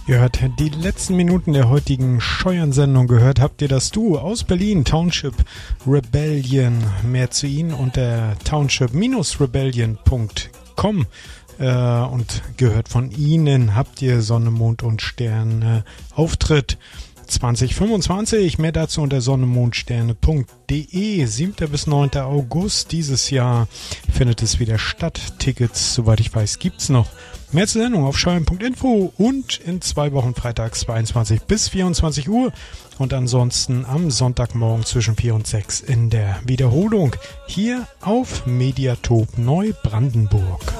Ihr hört die letzten Minuten der heutigen Scheuern-Sendung. Gehört habt ihr das Duo aus Berlin, Township Rebellion. Mehr zu ihnen unter township-rebellion.com. Und gehört von ihnen habt ihr Sonne, Mond und Sterne Auftritt 2025. Mehr dazu unter sonnemondsterne.de. 7. bis 9. August dieses Jahr findet es wieder statt. Tickets, soweit ich weiß, gibt's noch. Mehr zur Sendung auf scheuern.info und in 2 Wochen freitags 22 bis 24 Uhr und ansonsten am Sonntagmorgen zwischen 4 und 6 in der Wiederholung hier auf Mediatop Neubrandenburg.